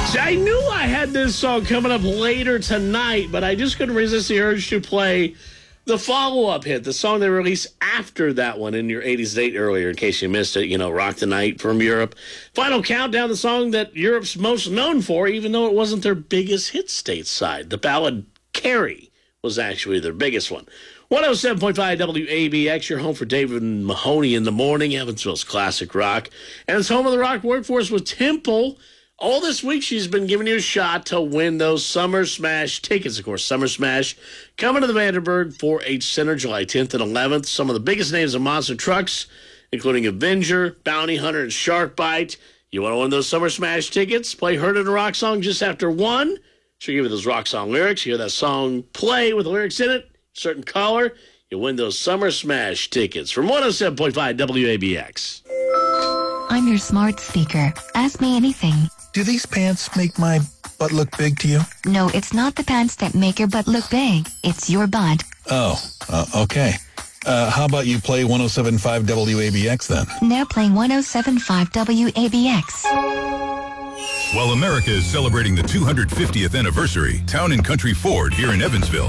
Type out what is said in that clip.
See, I knew I had this song coming up later tonight, but I just couldn't resist the urge to play the follow-up hit, the song they released after that one in your 80s date earlier, in case you missed it, Rock the Night from Europe. Final Countdown, the song that Europe's most known for, even though it wasn't their biggest hit stateside. The ballad Carrie was actually their biggest one. 107.5 WABX, your home for David Mahoney in the morning, Evansville's classic rock. And it's home of the rock workforce with Temple. All this week, she's been giving you a shot to win those Summer Smash tickets. Of course, Summer Smash coming to the Vanderburg 4-H Center July 10th and 11th. Some of the biggest names of monster trucks, including Avenger, Bounty Hunter, and Sharkbite. You want to win those Summer Smash tickets? Play Heard It a Rock Song just after 1. She'll give you those rock song lyrics. You hear that song play with the lyrics in it, certain color. You'll win those Summer Smash tickets from 107.5 WABX. I'm your smart speaker. Ask me anything. Do these pants make my butt look big to you? No, it's not the pants that make your butt look big. It's your butt. Oh, okay. How about you play 107.5 WABX then? Now playing 107.5 WABX. While America is celebrating the 250th anniversary, Town & Country Ford here in Evansville